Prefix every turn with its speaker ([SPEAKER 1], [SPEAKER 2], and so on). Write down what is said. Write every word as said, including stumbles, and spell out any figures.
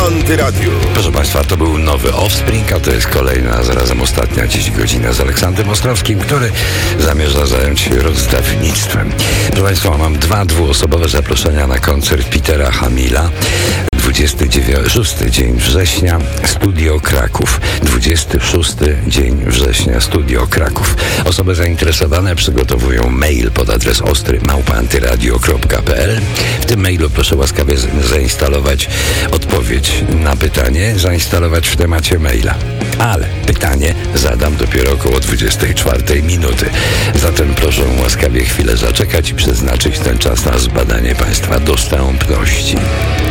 [SPEAKER 1] Antyradiu.
[SPEAKER 2] Proszę Państwa, to był nowy Offspring, a to jest kolejna, a zarazem ostatnia dziś godzina z Aleksandrem Ostrowskim, który zamierza zająć się rozdawnictwem. Proszę Państwa, mam dwa dwuosobowe zaproszenia na koncert Petera Hamila. dwudziesty szósty dzień września, Studio Kraków. dwudziesty szósty dzień września, Studio Kraków. Osoby zainteresowane przygotowują mail pod adres ostry małpa antyradio kropka p l. W tym mailu proszę łaskawie zainstalować odpowiedź na pytanie, zainstalować w temacie maila. Ale pytanie zadam dopiero około dwudziestej czwartej minuty. Zatem proszę łaskawie chwilę zaczekać i przeznaczyć ten czas na zbadanie Państwa dostępności.